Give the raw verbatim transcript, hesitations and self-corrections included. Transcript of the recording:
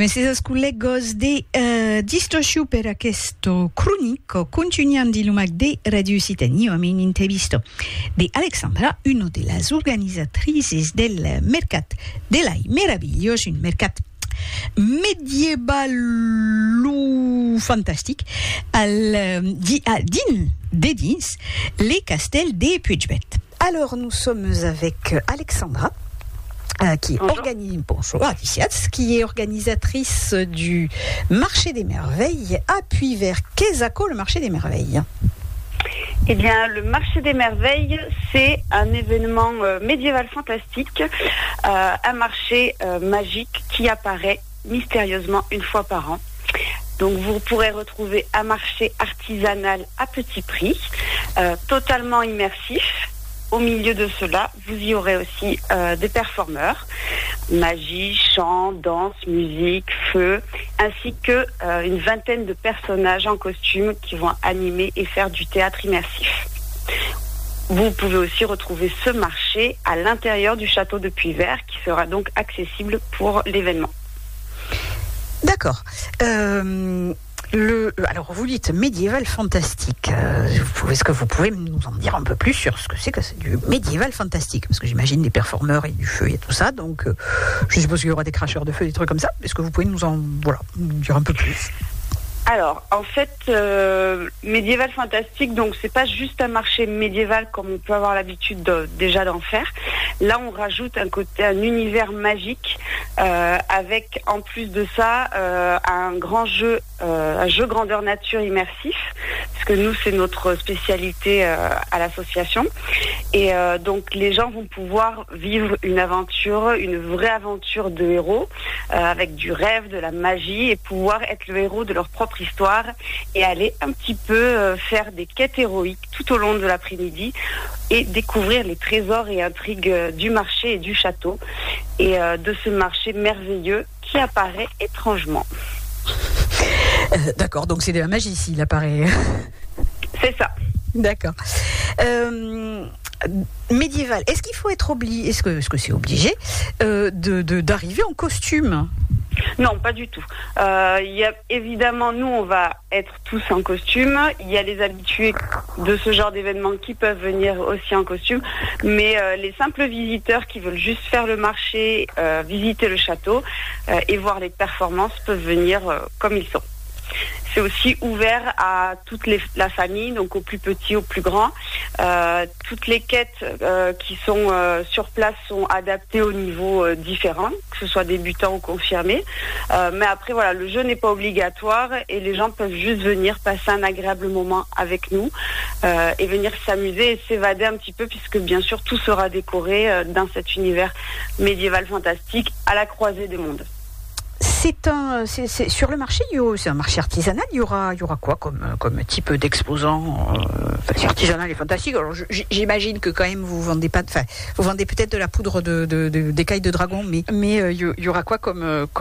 Messes ascollegos de uh, Distosciu per questo cronico continuiamo di lumac de Radio Occitanie amb un intervisto de Alexandra, una de las organizatrices del Mercat de l'Ai Meravigliós, un mercat médiéval fantastique al, di, a, din, de dins les castels de Puigbet. Alors nous sommes avec Alexandra Euh, qui, organise, bonjour, qui est organisatrice du Marché des Merveilles à Puyvert. Qu'est-ce que le Marché des Merveilles? Eh bien, le Marché des Merveilles, c'est un événement euh, médiéval fantastique, euh, un marché euh, magique qui apparaît mystérieusement une fois par an. Donc vous pourrez retrouver un marché artisanal à petit prix, euh, totalement immersif. Au milieu de cela, vous y aurez aussi euh, des performeurs, magie, chant, danse, musique, feu, ainsi que euh, une vingtaine de personnages en costume qui vont animer et faire du théâtre immersif. Vous pouvez aussi retrouver ce marché à l'intérieur du château de Puyvert qui sera donc accessible pour l'événement. D'accord. Euh... Le, alors vous dites médiéval fantastique. Euh, est-ce que vous pouvez nous en dire un peu plus sur ce que c'est que c'est du médiéval fantastique? Parce que j'imagine des performeurs et du feu et tout ça, donc euh, je suppose qu'il y aura des cracheurs de feu, des trucs comme ça. Est-ce que vous pouvez nous en voilà, nous dire un peu plus? Alors, en fait, euh, médiéval fantastique, donc c'est pas juste un marché médiéval comme on peut avoir l'habitude de, déjà d'en faire. Là, on rajoute un côté, un univers magique euh, avec, en plus de ça, euh, un grand jeu, euh, un jeu grandeur nature immersif, parce que nous, c'est notre spécialité euh, à l'association. Et euh, donc, les gens vont pouvoir vivre une aventure, une vraie aventure de héros, euh, avec du rêve, de la magie, et pouvoir être le héros de leur propre histoire et aller un petit peu euh, faire des quêtes héroïques tout au long de l'après-midi et découvrir les trésors et intrigues euh, du marché et du château et euh, de ce marché merveilleux qui apparaît étrangement. Euh, d'accord, donc c'est de la magie s'il apparaît. C'est ça. D'accord. Euh, médiéval, est-ce qu'il faut être obligé, est-ce que, est-ce que c'est obligé euh, de, de, d'arriver en costume? Non, pas du tout. Euh, il y a, évidemment, nous, on va être tous en costume. Il y a les habitués de ce genre d'événement qui peuvent venir aussi en costume. Mais euh, les simples visiteurs qui veulent juste faire le marché, euh, visiter le château euh, et voir les performances peuvent venir euh, comme ils sont. C'est aussi ouvert à toute les, la famille, donc aux plus petits, aux plus grands. Euh, toutes les quêtes euh, qui sont euh, sur place sont adaptées au niveau euh, différent, que ce soit débutant ou confirmé. Euh, mais après, voilà, le jeu n'est pas obligatoire et les gens peuvent juste venir passer un agréable moment avec nous euh, et venir s'amuser et s'évader un petit peu, puisque bien sûr tout sera décoré euh, dans cet univers médiéval fantastique à la croisée des mondes. C'est un, c'est, c'est, sur le marché, c'est un marché artisanal. Il y aura, il y aura quoi comme, comme type d'exposant? euh, enfin, c'est artisanal et fantastique. Alors, j'imagine que quand même vous vendez pas, enfin, vous vendez peut-être de la poudre de, de, de d'écailles de dragon, mais, mais euh, il y aura quoi comme, comme